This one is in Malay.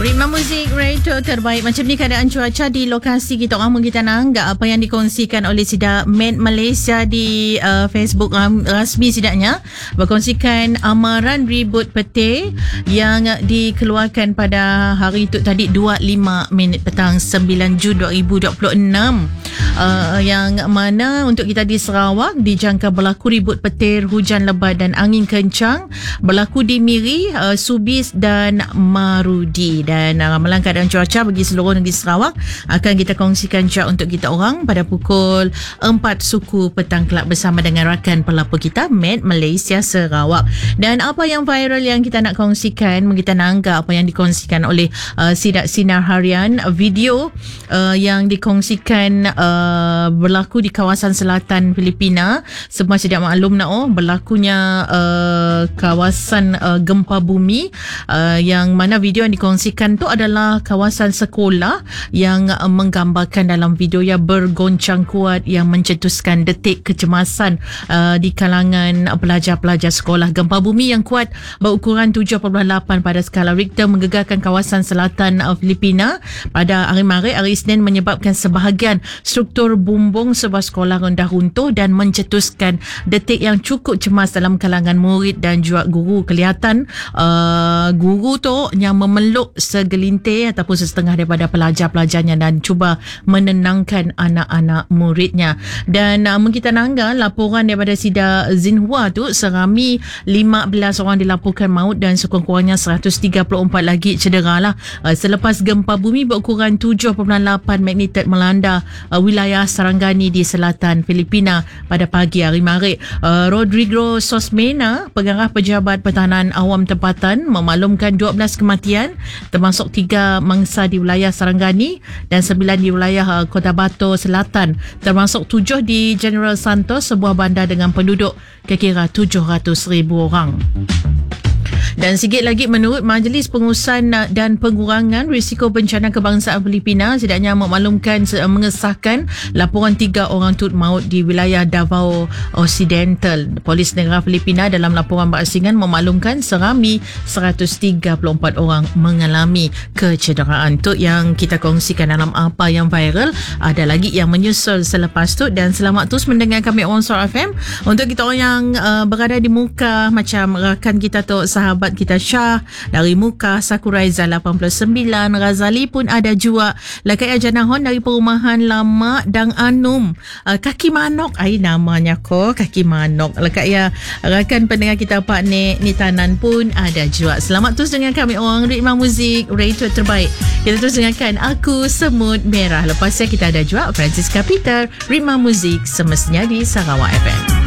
Ritma Muzik Radio terbaik. Macam ni keadaan cuaca di lokasi kita orang Mungkin Anggap apa yang dikongsikan oleh Sidak Met Malaysia di Facebook rasmi Sidaknya berkongsikan amaran ribut petir yang dikeluarkan pada hari itu tadi 25 minit petang 9 Jun 2026. Yang mana untuk kita di Sarawak dijangka berlaku ribut petir, hujan lebat dan angin kencang berlaku di Miri, Subis dan Marudi. Dan ramalan keadaan cuaca bagi seluruh negeri Sarawak akan kita kongsikan juga untuk kita orang pada pukul 4 suku petang kelak bersama dengan rakan pelapor kita Met Malaysia Sarawak. Dan apa yang viral yang kita nak kongsikan, kita nak anggap apa yang dikongsikan oleh Sidak Sinar Harian, video yang dikongsikan berlaku di kawasan selatan Filipina. Semua Sidak maklum berlakunya kawasan gempa bumi yang mana video yang dikongsikan tu adalah kawasan sekolah yang menggambarkan dalam video yang bergoncang kuat yang mencetuskan detik kecemasan di kalangan pelajar-pelajar sekolah. Gempa bumi yang kuat berukuran 7.8 pada skala Richter menggegarkan kawasan selatan Filipina pada hari Maret, hari Isnin, menyebabkan sebahagian struktur bumbung sebuah sekolah rendah runtuh dan mencetuskan detik yang cukup cemas dalam kalangan murid dan juga guru. Kelihatan guru tu yang memeluk segelintir ataupun sesetengah daripada pelajar-pelajarnya dan cuba menenangkan anak-anak muridnya. Dan kita nanggal laporan daripada Sida Xinhua tu, serami 15 orang dilaporkan maut dan sekurang-kurangnya 134 lagi cedera lah selepas gempa bumi berukuran 7.8 magnitudo melanda wilayah Sarangani di selatan Filipina pada pagi hari Maret. Rodrigo Sosmena, Pengarah Pejabat Pertahanan Awam Tempatan, memaklumkan 12 kematian termasuk 3 mangsa di wilayah Sarangani dan 9 di wilayah Cotabato Selatan, termasuk 7 di General Santos, sebuah bandar dengan penduduk kira-kira 700,000 orang. Dan sikit lagi, menurut Majlis Pengurusan dan Pengurangan Risiko Bencana Kebangsaan Filipina, Sidaknya memaklumkan mengesahkan laporan 3 orang turut maut di wilayah Davao Occidental. Polis Negara Filipina dalam laporan berasingan memaklumkan serami 134 orang mengalami kecederaan. Tu yang kita kongsikan dalam apa yang viral. Ada lagi yang menyusul selepas tu. Dan selamat terus mendengar kami Onsor FM. Untuk kita orang yang berada di muka, macam rakan kita tu, sahabat kita Syah dari Muka, Sakuraiza 89, Razali pun ada juga, Lakaya Janahon dari Perumahan Lama Dang Anum, Kaki Manok, namanya Kaki Manok. Lakaya rakan pendengar kita Pak Nitanan pun ada juga. Selamat terus dengan kami orang Ritma Muzik Radio terbaik. Kita terus dengarkan Aku Semut Merah. Lepasnya kita ada juga Francisca Peter, Ritma Muzik semestinya di Sarawak FM.